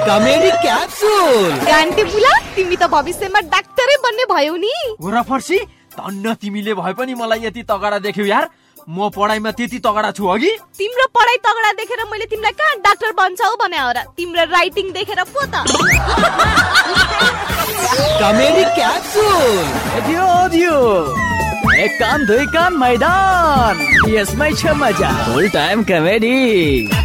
Comedy capsule. गान्टे बुला, तिमी त भविष्यमा डाक्टरै बन्ने भयौ नि। गोरा फर्सी, धन्न तिमीले भए पनि मलाई यति तगडा देख्यौ यार। म पढाइमा त्यति तगडा छु अघि। तिम्रो पढाइ तगडा देखेर मैले तिमीलाई कहाँ डाक्टर बन्छौ भने हो र? तिम्रो राइटिङ देखेर पो त। Comedy capsule. दियो एक कान दुई कान मैदान, यसमै छ मजा। फुल टाइम कमेडी।